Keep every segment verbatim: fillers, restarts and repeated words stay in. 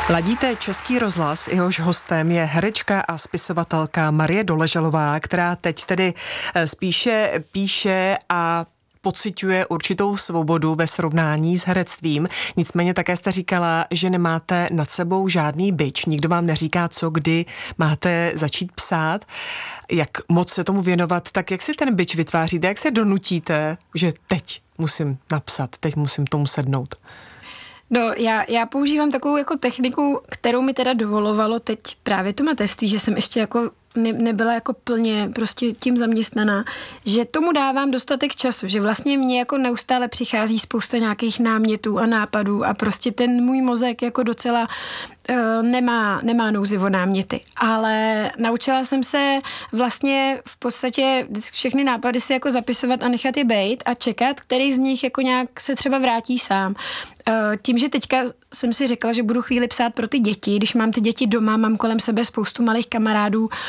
Ladíte Český rozhlas, jehož hostem je herečka a spisovatelka Marie Doležalová, která teď tedy spíše píše a pociťuje určitou svobodu ve srovnání s herectvím. Nicméně také jste říkala, že nemáte nad sebou žádný bič. Nikdo vám neříká, co kdy máte začít psát. Jak moc se tomu věnovat, tak jak si ten bič vytváříte, jak se donutíte, že teď musím napsat, teď musím tomu sednout? No, já, já používám takovou jako techniku, kterou mi teda dovolovalo teď právě to mateřství, že jsem ještě jako ne, nebyla jako plně prostě tím zaměstnaná, že tomu dávám dostatek času, že vlastně mě jako neustále přichází spousta nějakých námětů a nápadů a prostě ten můj mozek jako docela uh, nemá, nemá nouzi o náměty. Ale naučila jsem se vlastně v podstatě všechny nápady si jako zapisovat a nechat je bejt a čekat, který z nich jako nějak se třeba vrátí sám. Uh, tím, že teďka jsem si řekla, že budu chvíli psát pro ty děti, když mám ty děti doma, mám kolem sebe spoustu malých kamarádů, uh,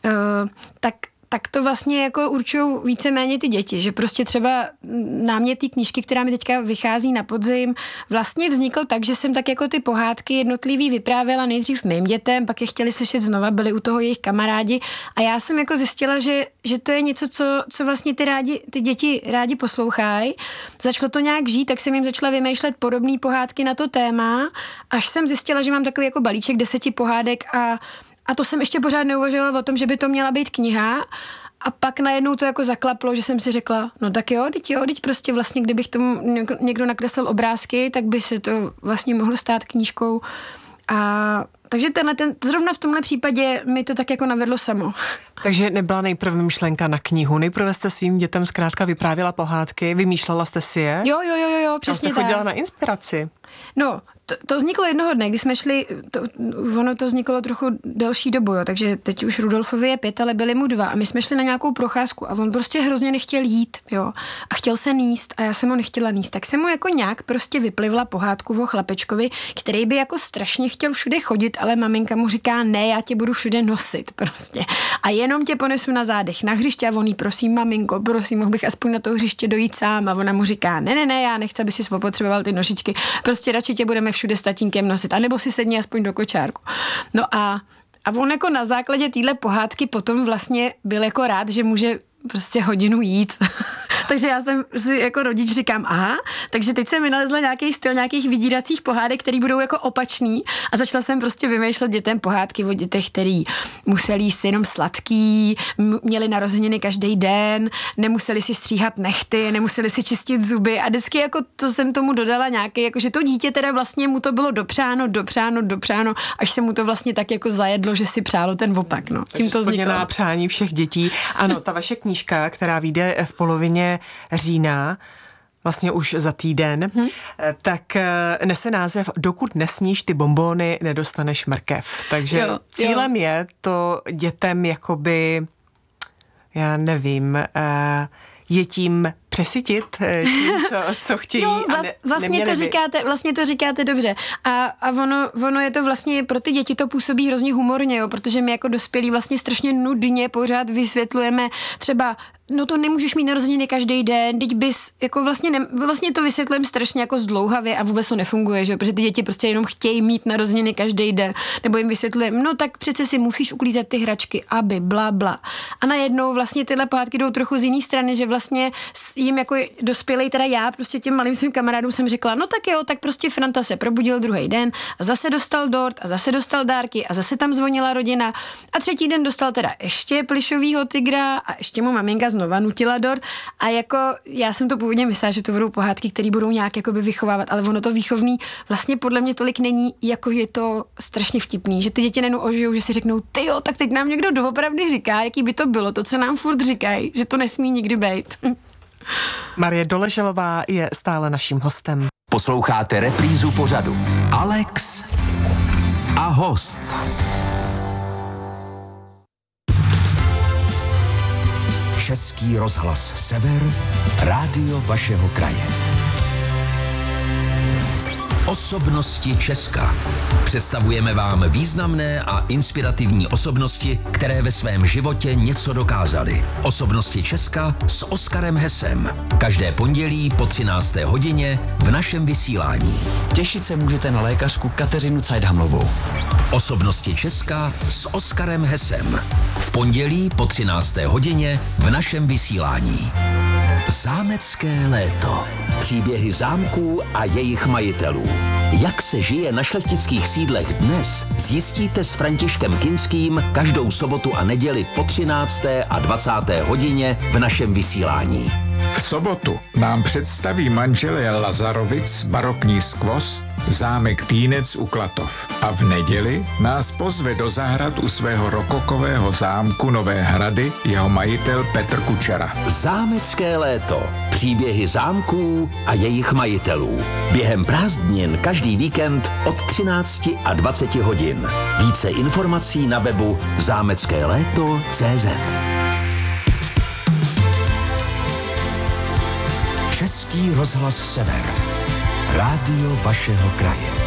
tak tak to vlastně jako určují víceméně ty děti, že prostě třeba námět té knížky, která mi teďka vychází na podzim, vlastně vznikl tak, že jsem tak jako ty pohádky jednotlivý vyprávěla nejdřív mým dětem, pak je chtěli slyšet znova, byli u toho jejich kamarádi a já jsem jako zjistila, že, že to je něco, co, co vlastně ty, rádi, ty děti rádi poslouchají. Začalo to nějak žít, tak jsem jim začala vymýšlet podobné pohádky na to téma, až jsem zjistila, že mám takový jako balíček deseti pohádek a A to jsem ještě pořád neuvažovala o tom, že by to měla být kniha a pak najednou to jako zaklaplo, že jsem si řekla, no tak jo, teď jo, teď prostě vlastně, kdybych tomu někdo nakreslil obrázky, tak by se to vlastně mohlo stát knížkou. A takže tenhle, ten, zrovna v tomhle případě mi to tak jako navedlo samo. Takže nebyla nejprve myšlenka na knihu, nejprve jste svým dětem zkrátka vyprávěla pohádky, vymýšlela jste si je? Jo, jo, jo, jo, přesně tak. A jste chodila na inspiraci? No, to, to vzniklo jednoho dne, kdy jsme šli, to, ono to vzniklo trochu delší dobu, jo, takže teď už Rudolfovi je pět, ale byli mu dva a my jsme šli na nějakou procházku a on prostě hrozně nechtěl jít, jo, a chtěl se níst a já jsem ho nechtěla níst, tak jsem mu jako nějak prostě vyplivla pohádku o chlapečkovi, který by jako strašně chtěl všude chodit, ale maminka mu říká, ne, já tě budu všude nosit prostě a jenom tě ponesu na zádech na hřiště a on jí, prosím maminko, prosím, mohl bych aspoň na to hřiště dojít sám a ona mu říká, ne, ne, ne, já nechci, aby si spotřeboval ty nožičky, prostě radši tě budeme všude s tatínkem nosit, anebo si sedni aspoň do kočárku. No a, a on jako na základě téhle pohádky potom vlastně byl jako rád, že může prostě hodinu jít. Takže já jsem si jako rodič říkám, aha, takže teď jsem vynalezla nějaký styl nějakých vydíracích pohádek, který budou jako opačný a začala jsem prostě vymýšlet dětem pohádky o dětech, který museli jíst jenom sladký, měli narozeniny každý den, nemuseli si stříhat nehty, nemuseli si čistit zuby a vždycky jako to jsem tomu dodala nějaký, jako že to dítě teda vlastně mu to bylo dopřáno, dopřáno, dopřáno, až se mu to vlastně tak jako zajedlo, že si přálo ten opak, no. Takže splněná přání všech dětí. Ano, ta vaše knížka, která vyjde v polovině října, vlastně už za týden, hmm. tak nese název Dokud nesníš ty bonbóny, nedostaneš mrkev. Takže jo, cílem jo. je to dětem jakoby, já nevím, je tím přesytit tím, co, co chtějí. Jo, vlast, a ne, vlastně, to říkáte, vlastně to říkáte dobře. A, a ono, ono je to vlastně, pro ty děti to působí hrozně humorně, jo, protože my jako dospělí vlastně strašně nudně pořád vysvětlujeme třeba, no to nemůžeš mít narozeniny každý den, teď bys, jako vlastně, ne, vlastně to vysvětlujeme strašně jako zdlouhavě a vůbec to nefunguje, že jo, protože ty děti prostě jenom chtějí mít narozeniny každý den, nebo jim vysvětlujeme, no tak přece si musíš uklízet ty hračky, aby, bla, bla. A najednou vlastně tyhle pohádky jdou trochu z jiné strany, že vlastně jim jako dospělej, teda já prostě těm malým svým kamarádům jsem řekla, no tak jo, tak prostě Franta se probudil druhý den a zase dostal dort a zase dostal dárky a zase tam zvonila rodina a třetí den dostal teda ještě plišovýho tygra a ještě mu maminka znova nutila dort a jako já jsem to původně myslela, že to budou pohádky, které budou nějak jakoby vychovávat, ale ono to výchovný vlastně podle mě tolik není, jako je to strašně vtipný, že ty děti nejenom ožijou, že si řeknou, ty jo, tak teď nám někdo doopravdy říká, jaký by to bylo, to, co nám furt říkají, že to nesmí nikdy být. Marie Doležalová je stále naším hostem. Posloucháte reprízu pořadu Alex a host. Český rozhlas Sever, rádio vašeho kraje. Osobnosti Česka. Představujeme vám významné a inspirativní osobnosti, které ve svém životě něco dokázaly. Osobnosti Česka s Oskarem Hesem. Každé pondělí po třinácté hodině v našem vysílání. Těšit se můžete na lékařku Kateřinu Cajdhamlovou. Osobnosti Česka s Oskarem Hesem. V pondělí po třinácté hodině v našem vysílání. Zámecké léto. Příběhy zámků a jejich majitelů. Jak se žije na šlechtických sídlech dnes, zjistíte s Františkem Kinským každou sobotu a neděli po třinácté a dvacáté hodině v našem vysílání. V sobotu nám představí manželé Lazarovic barokní skvost zámek Týnec u Klatov. A v neděli nás pozve do zahrad u svého rokokového zámku Nové Hrady jeho majitel Petr Kučera. Zámecké léto. Příběhy zámků a jejich majitelů. Během prázdnin každý víkend od třinácti a dvaceti hodin. Více informací na webu zámecké léto tečka cé zet. Český rozhlas Sever. Rádio vašeho kraje.